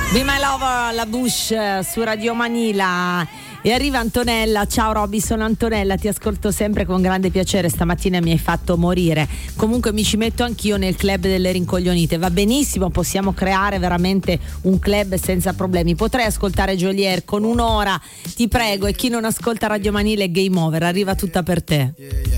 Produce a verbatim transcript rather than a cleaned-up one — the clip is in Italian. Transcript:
Be My Lover, la Bush su Radio Manila. E arriva Antonella. Ciao Robby, sono Antonella, ti ascolto sempre con grande piacere, stamattina mi hai fatto morire. Comunque mi ci metto anch'io nel club delle rincoglionite, va benissimo, possiamo creare veramente un club senza problemi. Potrei ascoltare Joliet con un'ora, ti prego, e chi non ascolta Radio Manila è game over, arriva tutta per te. Yeah, yeah.